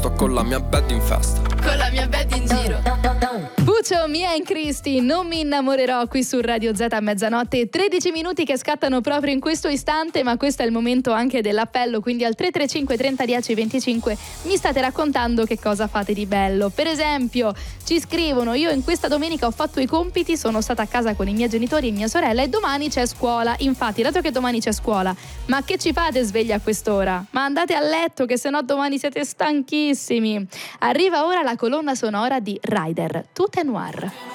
sto con la mia bed in festa. Con la mia bed in giro. Buccio, Mia e Cristi, non mi innamorerò, qui su Radio Z a mezzanotte. 13 minuti che scattano proprio in questo istante, ma questo è il momento anche dell'appello, quindi al 335 30 10 25 mi state raccontando che cosa fate di bello. Per esempio, ci scrivono: io in questa domenica ho fatto i compiti, sono stata a casa con i miei genitori e mia sorella e domani c'è scuola. Infatti, dato che domani c'è scuola, ma che ci fate svegli a quest'ora? Ma andate a letto, che sennò domani siete stanchissimi. Arriva ora la colonna sonora di Rider, Tout est noir.